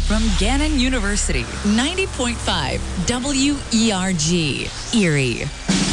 from Gannon University, 90.5 WERG, Erie.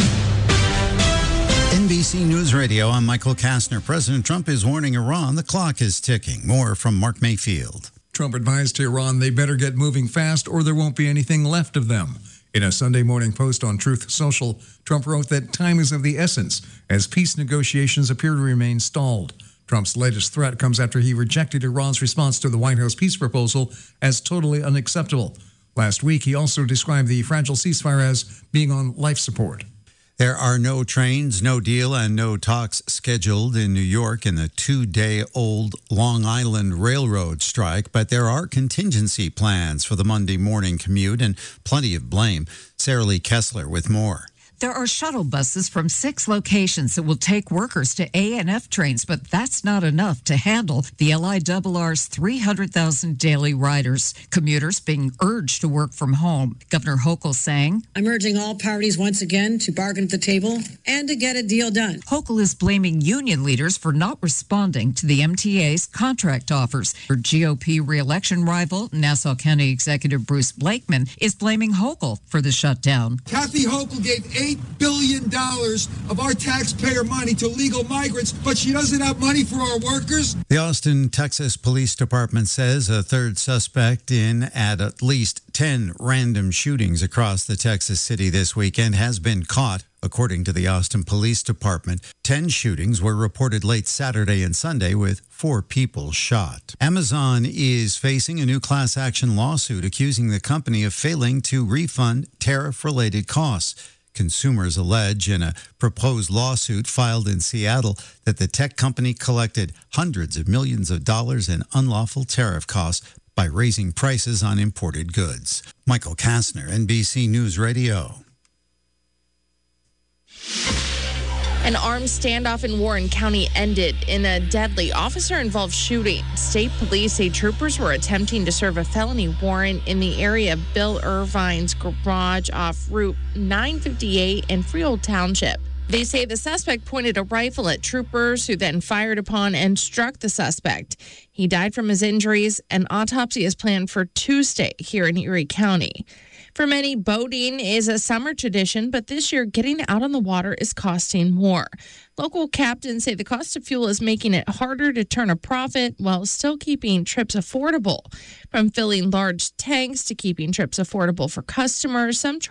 NBC News Radio, I'm Michael Kastner. President Trump is warning Iran the clock is ticking. More from Mark Mayfield. Trump advised to Iran they better get moving fast or there won't be anything left of them. In a Sunday morning post on Truth Social, Trump wrote that time is of the essence as peace negotiations appear to remain stalled. Trump's latest threat comes after he rejected Iran's response to the White House peace proposal as totally unacceptable. Last week, he also described the fragile ceasefire as being on life support. There are no trains, no deal, and no talks scheduled in New York in the 2-day-old Long Island Railroad strike, but there are contingency plans for the Monday morning commute and plenty of blame. Sarah Lee Kessler with more. There are shuttle buses from 6 locations that will take workers to A&F trains, but that's not enough to handle the LIRR's 300,000 daily riders. Commuters being urged to work from home. Governor Hochul saying, I'm urging all parties once again to bargain at the table and to get a deal done. Hochul is blaming union leaders for not responding to the MTA's contract offers. Her GOP re-election rival, Nassau County Executive Bruce Blakeman, is blaming Hochul for the shutdown. Kathy Hochul gave $8 billion of our taxpayer money to legal migrants, but she doesn't have money for our workers. The Austin, Texas Police Department says a third suspect in at least 10 random shootings across the Texas city this weekend has been caught. According to the Austin Police Department, 10 shootings were reported late Saturday and Sunday with 4 people shot. Amazon is facing a new class action lawsuit accusing the company of failing to refund tariff-related costs. Consumers allege in a proposed lawsuit filed in Seattle that the tech company collected hundreds of millions of dollars in unlawful tariff costs by raising prices on imported goods. Michael Kastner, NBC News Radio. An armed standoff in Warren County ended in a deadly officer-involved shooting. State police say troopers were attempting to serve a felony warrant in the area of Bill Irvine's garage off Route 958 in Freehold Township. They say the suspect pointed a rifle at troopers who then fired upon and struck the suspect. He died from his injuries. An autopsy is planned for Tuesday here in Erie County. For many, boating is a summer tradition, but this year getting out on the water is costing more. Local captains say the cost of fuel is making it harder to turn a profit while still keeping trips affordable. From filling large tanks to keeping trips affordable for customers, some